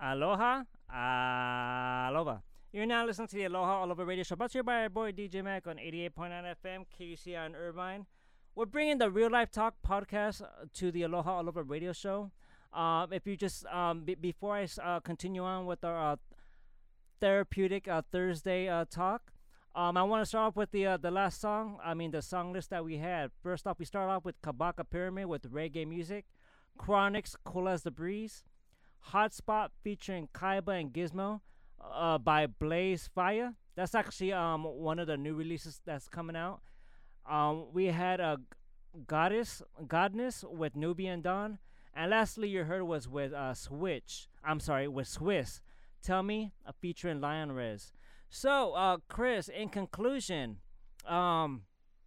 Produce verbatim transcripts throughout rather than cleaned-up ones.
Aloha, aloha. You're now listening to the Aloha All Over Radio Show, brought to you by our boy D J Mac on eighty-eight point nine F M, K U C I in Irvine. We're bringing the Real Life Talk podcast uh, to the Aloha All Over Radio Show. Um, if you just, um, b- before I uh, continue on with our uh, therapeutic uh, Thursday uh, talk, um, I want to start off with the uh, the last song. I mean, the song list that we had. First off, we start off with Kabaka Pyramid with reggae music, Chronics, Cool as the Breeze, Hotspot featuring Kaiba and Gizmo uh, by Blaze Fire. That's actually um one of the new releases that's coming out. Um, we had a Goddess, Godness with Nubian Dawn. And lastly, you heard was with uh, Switch. I'm sorry, with Swiss. Tell Me, uh, featuring Lion Rez. So, uh, Chris, in conclusion, um,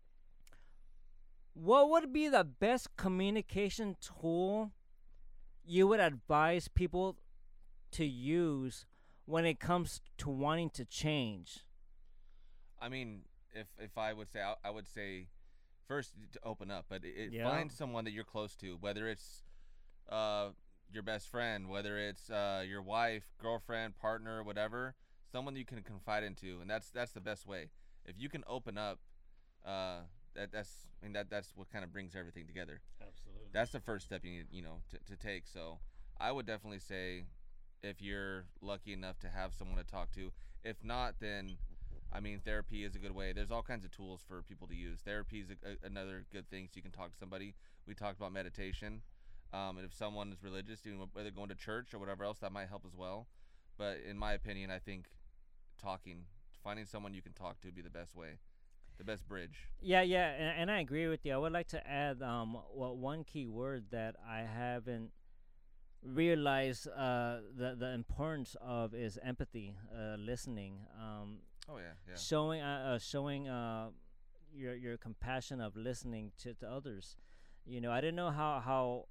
what would be the best communication tool you would advise people to use when it comes to wanting to change? I mean, if if I would say, I, I would say, first to open up, but it, Yeah. find someone that you're close to, whether it's uh, your best friend, whether it's uh, your wife, girlfriend, partner, whatever, someone you can confide into, and that's that's the best way. If you can open up, uh, that that's I mean that that's what kind of brings everything together. Absolutely. That's the first step you need, you know, to, to take. So I would definitely say, if you're lucky enough to have someone to talk to, if not, then I mean, therapy is a good way. There's all kinds of tools for people to use. Therapy is a, a, another good thing, so you can talk to somebody. We talked about meditation. Um, and if someone is religious, you know, whether going to church or whatever else, that might help as well. But in my opinion, I think talking, finding someone you can talk to would be the best way, the best bridge. Yeah, yeah, and, and I agree with you. I would like to add um, well, one key word that I haven't realized uh, the the importance of is empathy, uh, listening, um, Oh yeah, yeah. showing uh, uh, showing uh, your your compassion of listening to, to others. You know, I didn't know how how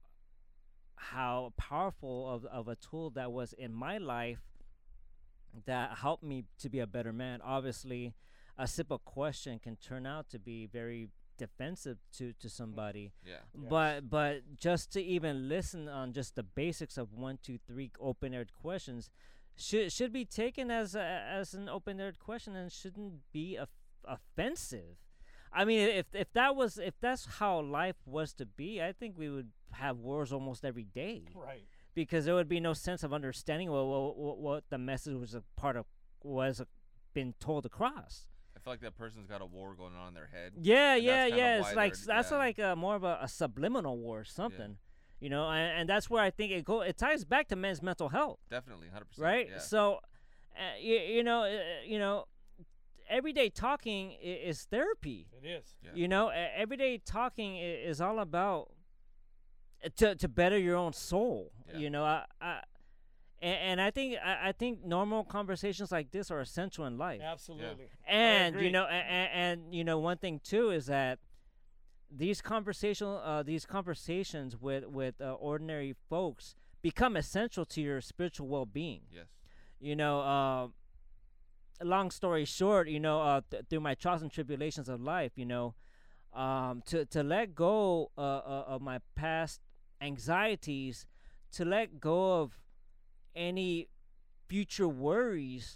how powerful of of a tool that was in my life that helped me to be a better man. Obviously, a simple question can turn out to be very defensive to, to somebody. Yeah. But but just to even listen on just the basics of one, two, three open-ended questions should should be taken as a, as an open-ended question and shouldn't be of offensive. I mean, if if that was if that's how life was to be, I think we would have wars almost every day. Right. Because there would be no sense of understanding what what, what the message was a part of was a, been told across. I feel like that person's got a war going on in their head. Yeah, And yeah, that's kind of yeah. why It's like they're- that's yeah. like a, more of a, a subliminal war or something, you know. And, and that's where I think it go. It ties back to men's mental health, Definitely, one hundred percent. right? Yeah. So, uh, you, you know, uh, you know, everyday talking i- is therapy. It is. Yeah. You know, e- everyday talking i- is all about uh, to to better your own soul. Yeah. You know, I, I and, and I think I, I think normal conversations like this are essential in life. Absolutely. And you agree. know, and, and you know, one thing too is that these conversational uh, these conversations with with uh, ordinary folks become essential to your spiritual well-being. Yes. You know, uh, long story short, you know, uh, th- through my trials and tribulations of life, you know, um, to to let go uh, uh, of my past anxieties, to let go of any future worries,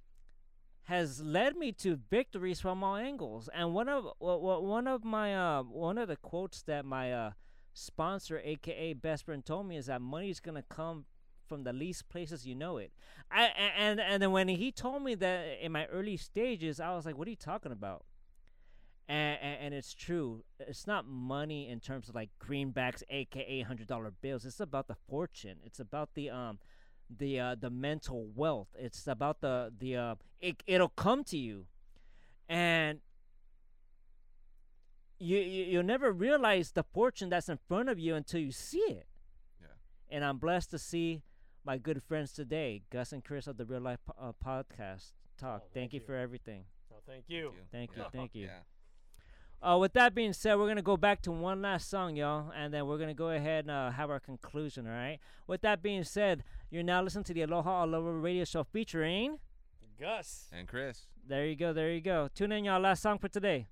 has led me to victories from all angles. And one of w- w- one of my uh, one of the quotes that my uh, sponsor, aka best friend, told me is that money is gonna come from the least places you know it. I a- and and then when he told me that in my early stages, I was like, "What are you talking about?" And, and, and it's true. It's not money in terms of like greenbacks, aka hundred dollar bills. It's about the fortune. It's about the um, the uh, the mental wealth. It's about the the uh, it it'll come to you, and you, you you'll never realize the fortune that's in front of you until you see it. Yeah. And I'm blessed to see my good friends today, Gus and Chris of the Real Life po- uh, Podcast Talk. Oh, thank, thank you you. for everything. Oh, thank you. Thank you, Yeah. thank you. Yeah. Uh, with that being said, we're gonna go back to one last song, y'all, and then we're gonna go ahead and uh, have our conclusion. All right. With that being said, you're now listening to the Aloha All Over Radio Show featuring. Gus. And Chris. There you go. There you go. Tune in, y'all. Last song for today.